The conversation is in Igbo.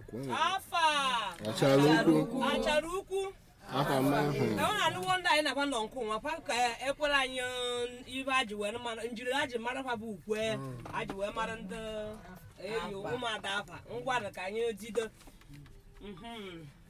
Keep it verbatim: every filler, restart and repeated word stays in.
afa achara ukwu achara ukwu afa ma ahụ ọ na-anụwo ndị anyị na-agba nọ nkụ nwa pa ka ekwere anyị ibe aji wee mara njiri aji mara fa bụ ukwe aji wee mara ndị eyi ụmụada afa ngwa ka anyị jido